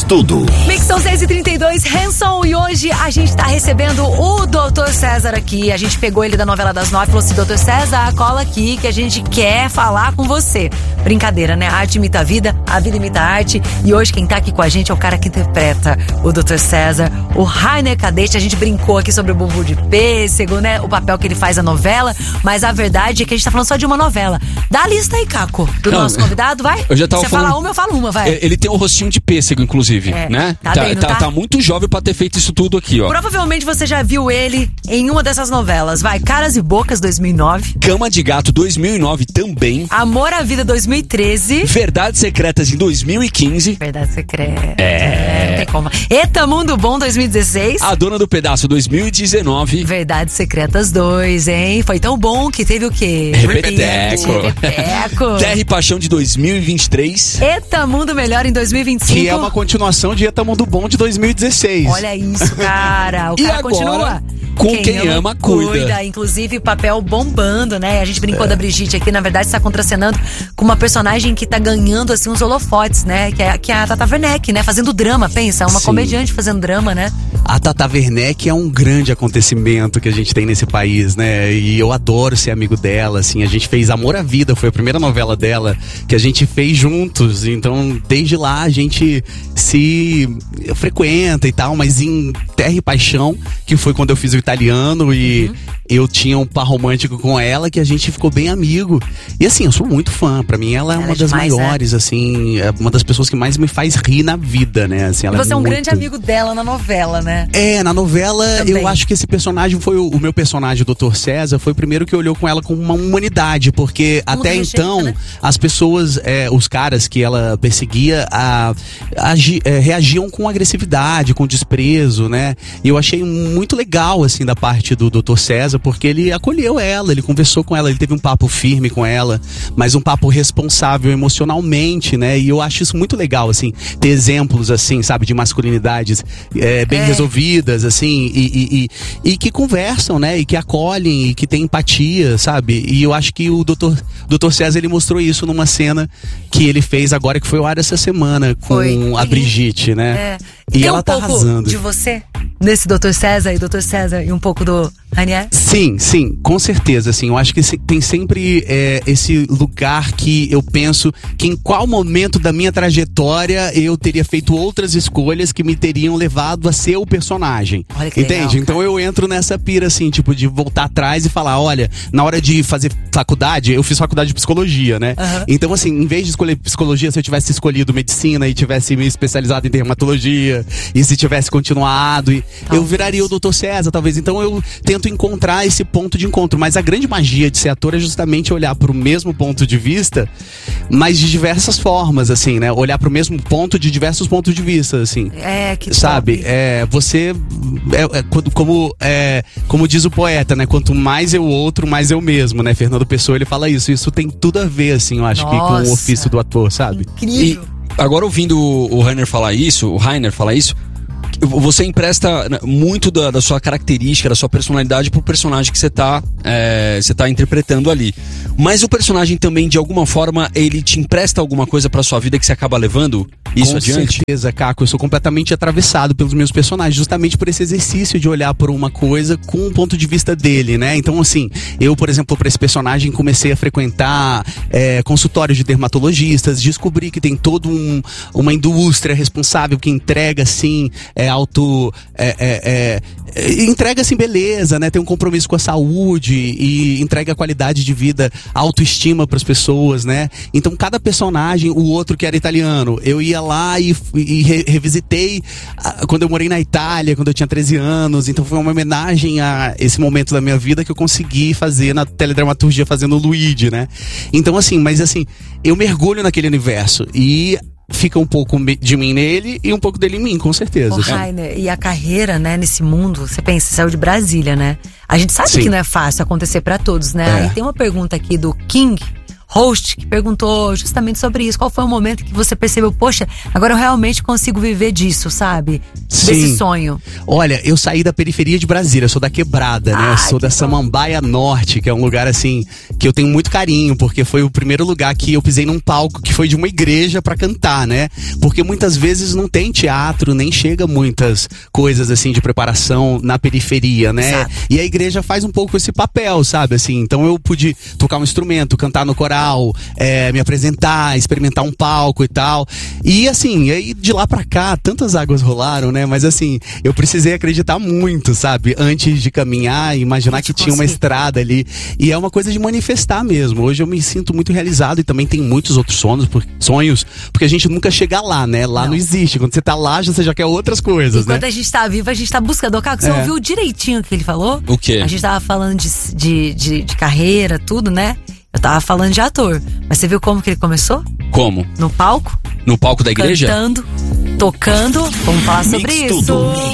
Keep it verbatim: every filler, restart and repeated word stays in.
tudo. Mixão seis e trinta e dois, Hanson, e hoje a gente tá recebendo o doutor César aqui. A gente pegou ele da novela das nove e falou assim: doutor César, cola aqui que a gente quer falar com você. Brincadeira, né? A arte imita a vida, a vida imita a arte. E hoje quem tá aqui com a gente é o cara que interpreta o doutor César, o Rainer Cadete. A gente brincou aqui sobre o Bumbum de Pêssego, né? O papel que ele faz na novela. Mas a verdade é que a gente tá falando só de uma novela. Dá a lista aí, Caco, do Não, nosso convidado, vai? Eu já tava Você falando... fala uma, eu falo uma, vai. Ele tem um rostinho de pêssego, inclusive, É, né? tá Tá, bem, não tá, tá? tá muito jovem pra ter feito isso tudo aqui, ó. Provavelmente você já viu ele em uma dessas novelas. Vai, Caras e Bocas, dois mil e nove. Cama de Gato, dois mil e nove também. Amor à Vida, dois mil e treze. Verdades Secretas, em dois mil e quinze. Verdade Secreta. É. Não tem como. Eita Mundo Bom, dois mil e dezesseis. A Dona do Pedaço, dois mil e dezenove. Verdades Secretas dois, hein? Foi tão bom que teve o quê? Repeteco. Repeteco. Terra e Paixão, de dois mil e vinte e três. Eita Mundo Melhor, em dois mil e vinte e cinco. Que é uma continuação de Eta Mundo Bom de dois mil e dezesseis. Olha isso, cara. O E cara agora, continua. com quem ama, cuida. Inclusive, papel bombando, né? A gente brincou da Brigitte aqui, na verdade, está contracenando com uma personagem que tá ganhando, assim, uns holofotes, né? Que é, que é a Tata Werneck, né? Fazendo drama, pensa. Uma Sim. comediante fazendo drama, né? A Tata Werneck é um grande acontecimento que a gente tem nesse país, né? E eu adoro ser amigo dela, assim. A gente fez Amor à Vida, foi a primeira novela dela que a gente fez juntos. Então, desde lá, a gente se frequenta e tal, mas em Terra e Paixão, que foi quando eu fiz o italiano e uhum. eu tinha um par romântico com ela, que a gente ficou bem amigo. E assim, eu sou muito fã. Pra mim, ela é ela uma é das demais, maiores, né? assim, é uma das pessoas que mais me faz rir na vida, né? Assim, ela e você é um muito... grande amigo dela na novela, né? É, na novela, Também. eu acho que esse personagem foi o, o meu personagem, o doutor César, foi o primeiro que olhou com ela com uma humanidade, porque Mundo até recheita, então, né? as pessoas, é, os caras que ela perseguia, a, agi, é, reagiam com agressividade, com desprezo, né? E eu achei muito legal, assim, da parte do doutor César, porque ele acolheu ela, ele conversou com ela, ele teve um papo firme com ela, mas um papo responsável emocionalmente, né? E eu acho isso muito legal, assim, ter exemplos, assim, sabe, de masculinidades é, bem É. resolvidas, assim, e, e, e, e que conversam, né? E que acolhem, e que têm empatia, sabe? E eu acho que o doutor, doutor César, ele mostrou isso numa cena que ele fez agora, que foi o ar essa semana, com Foi. a Brigitte, né? É. E Tem ela um tá pouco arrasando. de você nesse doutor César e doutor César e um pouco do Rainer? Sim, sim, com certeza, assim, eu acho que se- tem sempre é, esse lugar que eu penso que em qual momento da minha trajetória eu teria feito outras escolhas que me teriam levado a ser o personagem. Olha que Entende? legal, Então cara. eu entro nessa pira, assim, tipo, de voltar atrás e falar, olha, na hora de fazer faculdade, eu fiz faculdade de psicologia, né? Aham. Então, assim, em vez de escolher psicologia, se eu tivesse escolhido medicina e tivesse me especializado em dermatologia, e se tivesse continuado, e eu Talvez. viraria o doutor César, talvez. Então eu tento encontrar esse ponto de encontro. Mas a grande magia de ser ator é justamente olhar pro mesmo ponto de vista, mas de diversas formas, assim, né? Olhar pro mesmo ponto de diversos pontos de vista, assim. É, que Sabe, top. é, você é, é, quando- como, é, como diz o poeta, né? Quanto mais eu outro, mais eu mesmo, né? Fernando Pessoa, ele fala isso. Isso tem tudo a ver, assim, eu acho que com Nossa. o ofício do ator, sabe? E Incrível. agora, ouvindo o Rainer falar isso, o Rainer falar isso, você empresta muito da, da sua característica, da sua personalidade pro personagem que você tá, é, você tá interpretando ali. Mas o personagem também, de alguma forma, ele te empresta alguma coisa pra sua vida que você acaba levando isso Com adiante? certeza, Caco. Eu sou completamente atravessado pelos meus personagens, justamente por esse exercício de olhar por uma coisa com um ponto de vista dele, né? Então, assim, eu, por exemplo, para esse personagem, comecei a frequentar é, consultórios de dermatologistas, descobri que tem toda um, uma indústria responsável que entrega, assim, é, auto... É, é, é, entrega, assim, beleza, né? Tem um compromisso com a saúde e entrega qualidade de vida, autoestima para as pessoas, né? Então, cada personagem, o outro que era italiano, eu ia lá e, e re- revisitei ah, quando eu morei na Itália, quando eu tinha treze anos. Então foi uma homenagem a esse momento da minha vida que eu consegui fazer na teledramaturgia fazendo o Luigi, né? Então, assim, mas assim, eu mergulho naquele universo e fica um pouco me- de mim nele e um pouco dele em mim, com certeza. Ô, Rainer, e a carreira, né, nesse mundo, você pensa, você saiu de Brasília, né? A gente sabe Sim. que não é fácil acontecer pra todos, né? É. Aí tem uma pergunta aqui do King, host que perguntou justamente sobre isso. Qual foi o momento que você percebeu, poxa, agora eu realmente consigo viver disso, sabe? Sim. Desse sonho. Olha, eu saí da periferia de Brasília, eu sou da Quebrada, né? Ai, Eu sou da que bom. Samambaia Norte, que é um lugar assim que eu tenho muito carinho, porque foi o primeiro lugar que eu pisei num palco que foi de uma igreja pra cantar, né? Porque muitas vezes não tem teatro, nem chega muitas coisas assim de preparação na periferia, né? Exato. E a igreja faz um pouco esse papel, sabe? Assim, então eu pude tocar um instrumento, cantar no coral, é, me apresentar, experimentar um palco e tal. E assim, aí de lá pra cá, tantas águas rolaram, né? Mas assim, eu precisei acreditar muito, sabe? Antes de caminhar e imaginar que tinha uma conseguir. estrada ali. E é uma coisa de manifestar mesmo. Hoje eu me sinto muito realizado e também tem muitos outros sonhos, por- sonhos porque a gente nunca chega lá, né? Lá não, Não. existe. Quando você tá lá, já- você já quer outras coisas, Enquanto né? a gente tá vivo, a gente tá buscando. Ô, Caco, você É. ouviu direitinho o que ele falou? O quê? A gente tava falando de, de, de, de carreira, tudo, né? Eu tava falando de ator. Mas você viu como que ele começou? Como? No palco? No palco da igreja? Cantando, tocando. Vamos falar sobre Mix isso. Tudo.